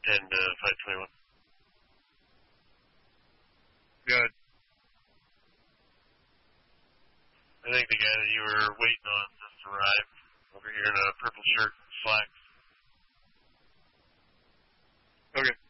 and 521. Good. I think the guy that you were waiting on just arrived over here in a purple shirt and slacks. Okay.